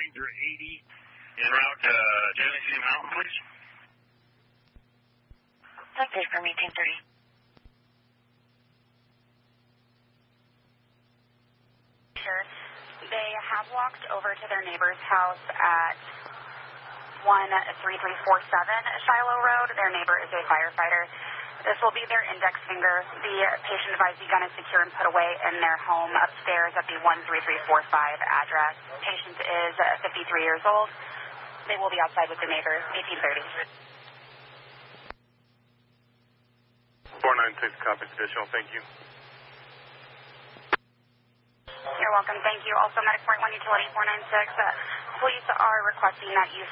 Ranger 80 en route to Genesee Mountain, please. Okay, from 1830. Sure. They have walked over to their neighbor's house at 13347 Shiloh Road. Their neighbor is a firefighter. This will be their index finger. The patient advised the gun is secure and put away in their home upstairs at the 13345 address. Patient is 53 years old. They will be outside with the neighbor, 1830. 496 copies additional. Thank you. You're welcome. Thank you. Also, Medic Point 1 Utility 496. Police are requesting that you